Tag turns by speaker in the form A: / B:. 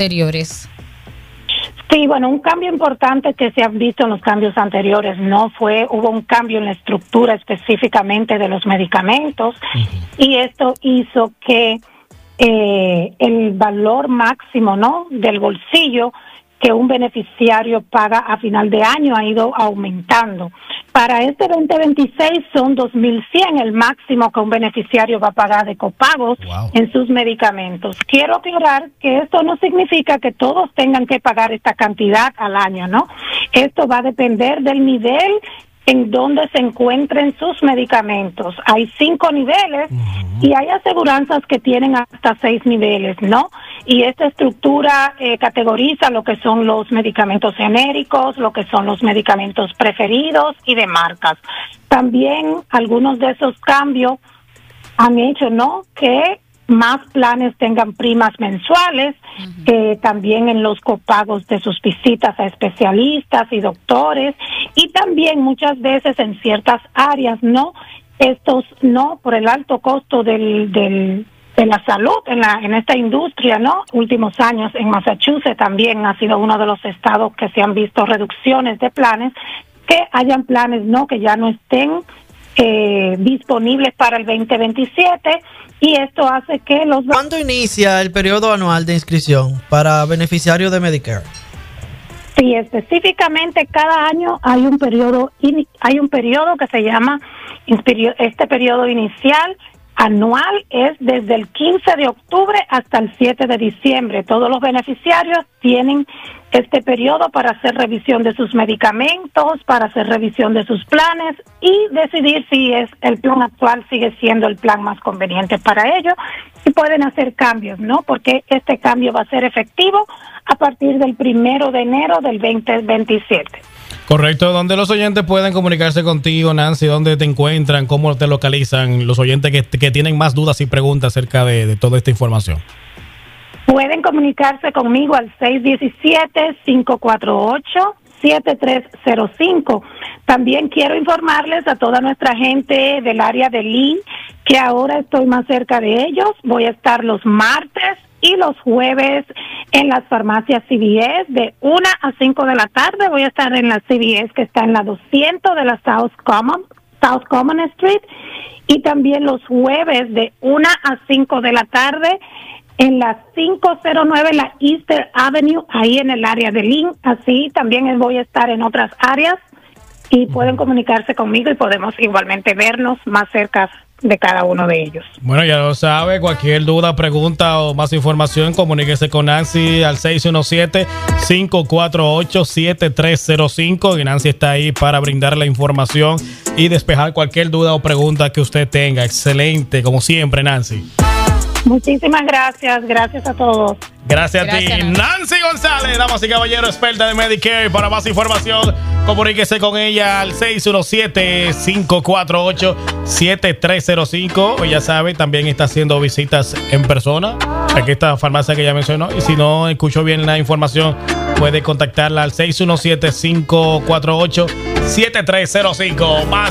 A: anteriores.
B: Sí, bueno, un cambio importante que se ha visto en los cambios anteriores hubo un cambio en la estructura específicamente de los medicamentos, y esto hizo que el valor máximo, ¿no?, del bolsillo que un beneficiario paga a final de año ha ido aumentando. Para este 2026 son 2.100 el máximo que un beneficiario va a pagar de copagos en sus medicamentos. Quiero aclarar que esto no significa que todos tengan que pagar esta cantidad al año, ¿no? Esto va a depender del nivel en donde se encuentren sus medicamentos. Hay 5 niveles y hay aseguranzas que tienen hasta 6 niveles, ¿no? Y esta estructura categoriza lo que son los medicamentos genéricos, lo que son los medicamentos preferidos y de marcas. También algunos de esos cambios han hecho, ¿no?, que más planes tengan primas mensuales, también en los copagos de sus visitas a especialistas y doctores, y también muchas veces en ciertas áreas, ¿no?, estos, ¿no?, por el alto costo de la salud en esta industria, ¿no?, últimos años en Massachusetts también ha sido uno de los estados que se han visto reducciones de planes, que hayan planes, ¿no?, que ya no estén disponibles para el 2027, y esto hace que los...
C: ¿Cuándo inicia el periodo anual de inscripción para beneficiarios de Medicare?
B: Sí, específicamente cada año hay un periodo que se llama este periodo inicial anual, es desde el 15 de octubre hasta el 7 de diciembre. Todos los beneficiarios tienen este periodo para hacer revisión de sus medicamentos, para hacer revisión de sus planes y decidir si el plan actual sigue siendo el plan más conveniente para ellos, y pueden hacer cambios, ¿no? Porque este cambio va a ser efectivo a partir del 1 de enero del 2027.
D: Correcto. ¿Dónde los oyentes pueden comunicarse contigo, Nancy? ¿Dónde te encuentran? ¿Cómo te localizan los oyentes que tienen más dudas y preguntas acerca de toda esta información?
B: Pueden comunicarse conmigo al 617-548-7305. También quiero informarles a toda nuestra gente del área de Lynn que ahora estoy más cerca de ellos. Voy a estar los martes y los jueves en las farmacias CVS de 1 a 5 de la tarde. Voy a estar en la CVS que está en la 200 de la South Common Street, y también los jueves de 1 a 5 de la tarde en la 509, la Easter Avenue, ahí en el área de Lynn. Así también voy a estar en otras áreas y pueden comunicarse conmigo y podemos igualmente vernos más cerca de cada uno de ellos.
D: Bueno, ya lo sabe, cualquier duda, pregunta o más información, comuníquese con Nancy al 617-548-7305, y Nancy está ahí para brindar la información y despejar cualquier duda o pregunta que usted tenga. Excelente, como siempre, Nancy.
B: Muchísimas gracias a todos.
D: Gracias a ti, Nancy González, damas y caballeros, experta de Medicare. Para más información, comuníquese con ella al 617-548-7305. Ya sabe, también está haciendo visitas en persona. Aquí está la farmacia que ya mencionó. Y si no escuchó bien la información, puede contactarla al 617-548-7305. Más